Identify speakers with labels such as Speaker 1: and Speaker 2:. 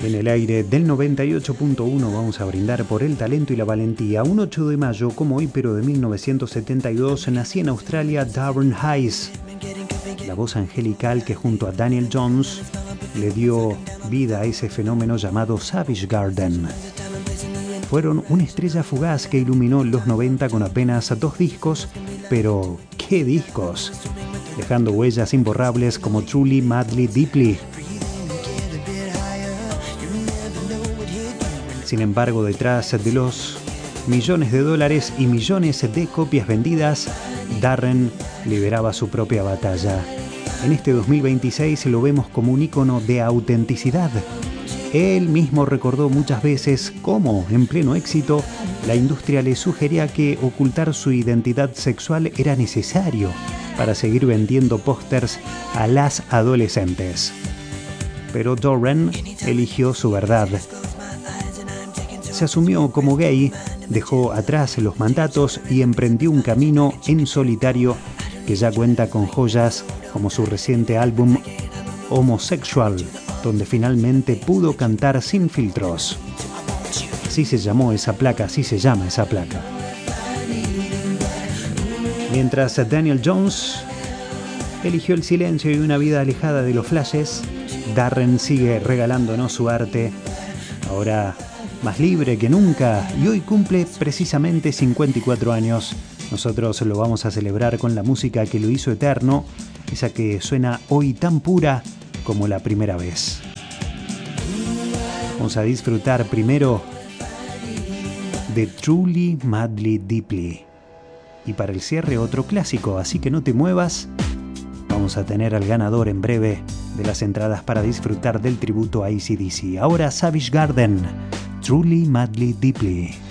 Speaker 1: En el aire del 98.1 vamos a brindar por el talento y la valentía. Un 8 de mayo, como hoy, pero de 1972, nacía en Australia Darren Hayes, la voz angelical que junto a Daniel Johns le dio vida a ese fenómeno llamado Savage Garden. Fueron una estrella fugaz que iluminó los 90 con apenas 2 discos, pero ¡qué discos! Dejando huellas imborrables como Truly, Madly, Deeply. Sin embargo, detrás de los millones de dólares y millones de copias vendidas, Darren lideraba su propia batalla. En este 2026 lo vemos como un ícono de autenticidad. Él mismo recordó muchas veces cómo, en pleno éxito, la industria le sugería que ocultar su identidad sexual era necesario para seguir vendiendo pósters a las adolescentes. Pero Darren eligió su verdad. Se asumió como gay, dejó atrás los mandatos y emprendió un camino en solitario que ya cuenta con joyas como su reciente álbum Homosexual, donde finalmente pudo cantar sin filtros. Así se llamó esa placa, así se llama esa placa. Mientras Daniel Johns eligió el silencio y una vida alejada de los flashes, Darren sigue regalándonos su arte, ahora más libre que nunca, y hoy cumple precisamente 54 años. Nosotros lo vamos a celebrar con la música que lo hizo eterno, esa que suena hoy tan pura como la primera vez. Vamos a disfrutar primero de Truly, Madly, Deeply. Y para el cierre otro clásico, así que no te muevas. Vamos a tener al ganador en breve de las entradas para disfrutar del tributo a AC/DC. Ahora Savage Garden, Truly, Madly, Deeply.